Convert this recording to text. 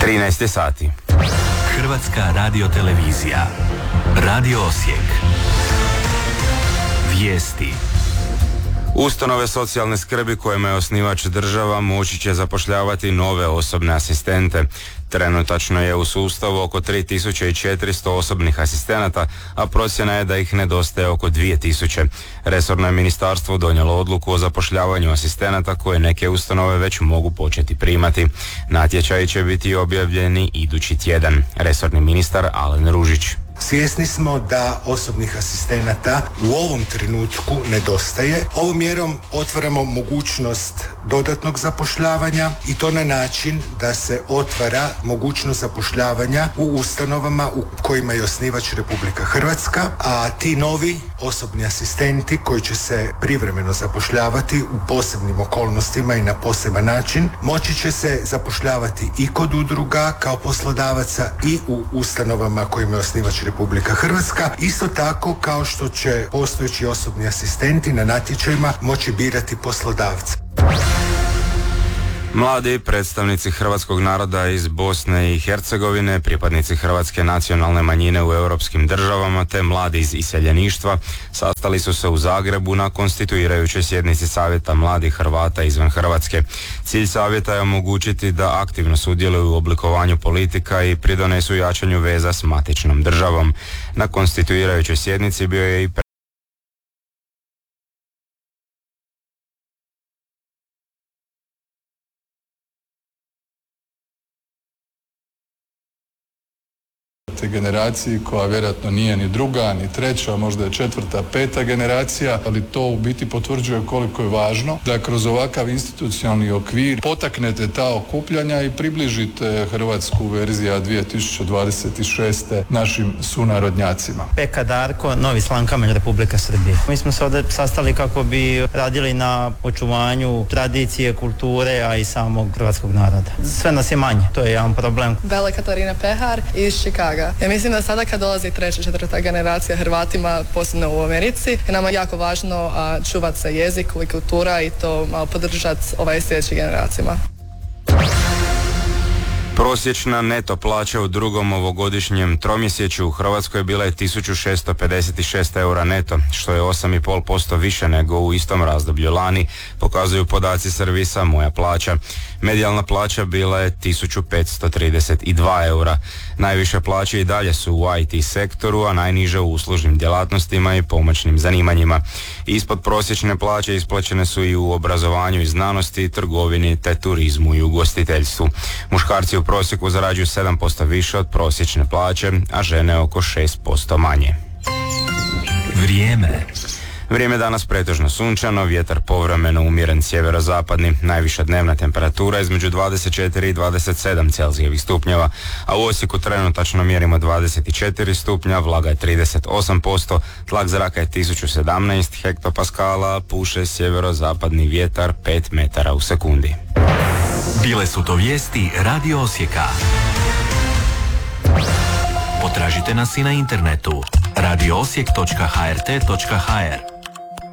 13 sati. Hrvatska radiotelevizija. Radio Osijek. Vijesti. Ustanove socijalne skrbi kojima je osnivač država moći će zapošljavati nove osobne asistente. Trenutačno je u sustavu oko 3400 osobnih asistenata, a procjena je da ih nedostaje oko 2000. Resorno je ministarstvo donijelo odluku o zapošljavanju asistenata koje neke ustanove već mogu početi primati. Natječaji će biti objavljeni idući tjedan. Resorni ministar Alen Ružić. Svjesni smo da osobnih asistenata u ovom trenutku nedostaje. Ovom mjerom otvaramo mogućnost dodatnog zapošljavanja i to na način da se otvara mogućnost zapošljavanja u ustanovama u kojima je osnivač Republika Hrvatska, a ti novi osobni asistenti koji će se privremeno zapošljavati u posebnim okolnostima i na poseban način moći će se zapošljavati i kod udruga kao poslodavaca i u ustanovama kojima je osnivač Republika Hrvatska, isto tako kao što će postojeći osobni asistenti na natječajima moći birati poslodavca. Mladi predstavnici hrvatskog naroda iz Bosne i Hercegovine, pripadnici hrvatske nacionalne manjine u europskim državama te mladi iz iseljeništva sastali su se u Zagrebu na konstituirajućoj sjednici Savjeta mladih Hrvata izvan Hrvatske. Cilj savjeta je omogućiti da aktivno sudjeluju u oblikovanju politika i pridonesu jačanju veza s matičnom državom. Na konstituirajućoj sjednici bio je i generaciji koja vjerojatno nije ni druga, ni treća, možda je četvrta, peta generacija, ali to u biti potvrđuje koliko je važno da kroz ovakav institucionalni okvir potaknete ta okupljanja i približite hrvatsku verziju 2026. našim sunarodnjacima. Peka Darko, Novi Slankamen, Republika Srbije. Mi smo se ovdje sastali kako bi radili na očuvanju tradicije, kulture, a i samog hrvatskog naroda. Sve nas je manje, to je jedan problem. Bela Katarina Pehar iz Chicaga. Ja mislim da sada kad dolazi treća, četvrta generacija Hrvatima, posebno u Americi, je nama jako važno čuvati se jezik i kultura i to malo podržati sljedećim generacijama. Prosječna neto plaća u drugom ovogodišnjem tromjesečju u Hrvatskoj bila je 1656 eura neto, što je 8,5% više nego u istom razdoblju lani, pokazuju podaci servisa Moja plaća. Medijalna plaća bila je 1532 eura. Najviše plaće i dalje su u IT sektoru, a najniže u uslužnim djelatnostima i pomoćnim zanimanjima. Ispod prosječne plaće isplaćene su i u obrazovanju i znanosti, trgovini te turizmu i ugostiteljstvu. Muškarci u prosjeku zarađuju 7% više od prosječne plaće, a žene oko 6% manje. Vrijeme danas pretežno sunčano, vjetar povremeno umjeren sjeverozapadni, najviša dnevna temperatura između 24 i 27 celzijevih stupnjeva, a u Osijeku trenutačno mjerimo 24 stupnja, vlaga je 38%, tlak zraka je 1017 hektopaskala, puše sjeverozapadni vjetar 5 metara u sekundi. Bile su to vijesti Radio Osijeka. Potražite nas i na internetu radioosijek.hrt.hr.